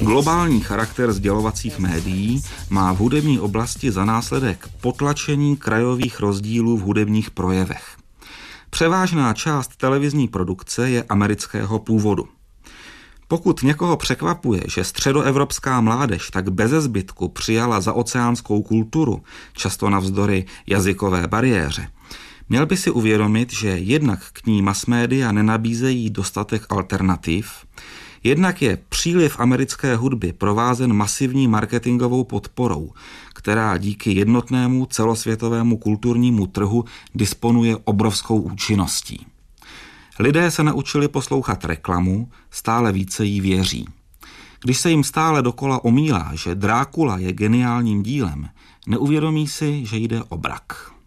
Globální charakter sdělovacích médií má v hudební oblasti za následek potlačení krajových rozdílů v hudebních projevech. Převážná část televizní produkce je amerického původu. Pokud někoho překvapuje, že středoevropská mládež tak bezezbytku přijala zaoceánskou kulturu, často navzdory jazykové bariéře, měl by si uvědomit, že jednak k ní masmédia nenabízejí dostatek alternativ, jednak je příliv americké hudby provázen masivní marketingovou podporou, která díky jednotnému celosvětovému kulturnímu trhu disponuje obrovskou účinností. Lidé se naučili poslouchat reklamu, stále více jí věří. Když se jim stále dokola omílá, že Drákula je geniálním dílem, neuvědomí si, že jde o brak.